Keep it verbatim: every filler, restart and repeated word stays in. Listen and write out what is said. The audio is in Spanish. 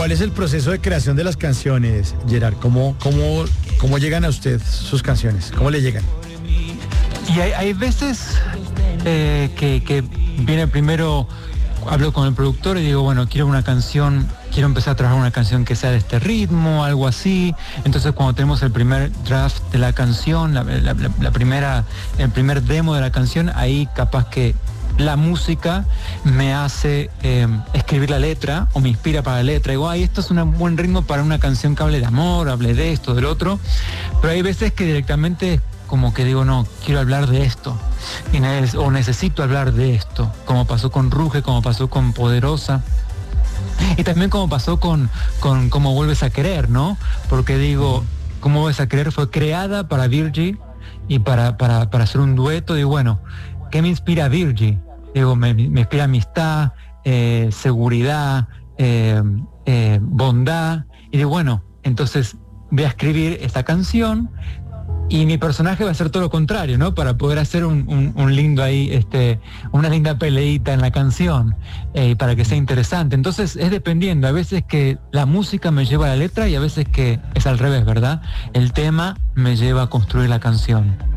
¿Cuál es el proceso de creación de las canciones, Gerard? ¿Cómo, cómo, cómo llegan a usted sus canciones? ¿Cómo le llegan? Y hay, hay veces eh, que, que viene primero, hablo con el productor y digo, bueno, quiero una canción, quiero empezar a trabajar una canción que sea de este ritmo, algo así. Entonces cuando tenemos el primer draft de la canción, la, la, la, la primera, el primer demo de la canción, ahí capaz que la música me hace eh, escribir la letra o me inspira para la letra. Digo, ay, esto es un buen ritmo para una canción que hable de amor, hable de esto, del otro. Pero hay veces que directamente como que digo, no, quiero hablar de esto y ne- o necesito hablar de esto, como pasó con Ruge, como pasó con Poderosa y también como pasó con, con Cómo Vuelves a Querer, ¿no? Porque digo, Cómo Vuelves a Querer fue creada para Virgie y para, para, para hacer un dueto. Y bueno, ¿qué me inspira Virgie? Digo, me, me inspira amistad, eh, seguridad, eh, eh, bondad. Y digo, bueno, entonces voy a escribir esta canción y mi personaje va a hacer todo lo contrario, ¿no? Para poder hacer un, un, un lindo ahí, este, una linda peleita en la canción, eh, para que sea interesante. Entonces es dependiendo, a veces que la música me lleva a la letra y a veces que es al revés, ¿verdad? El tema me lleva a construir la canción.